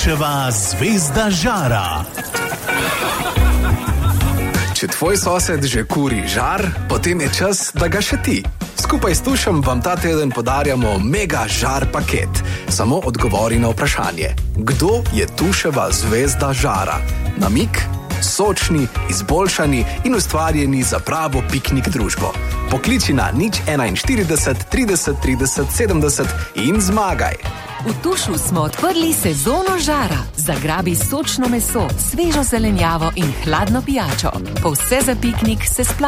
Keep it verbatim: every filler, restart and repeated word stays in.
Tuševa zvezda žara. Če tvoj sosed že kuri žar, potem je čas, da ga še ti. Skupaj s Tušem vam ta teden podarjamo mega žar paket. Samo odgovori na vprašanje, kdo je Tuševa zvezda žara? Namig? Sočni, izboljšani in ustvarjeni za pravo piknik družbo. Pokliči na nič enainštirideset trideset trideset sedemdeset in zmagaj. V Tušu smo odprli sezono žara. Zagrabi sočno meso, svežo zelenjavo in hladno pijačo. Po vse za piknik se splavi.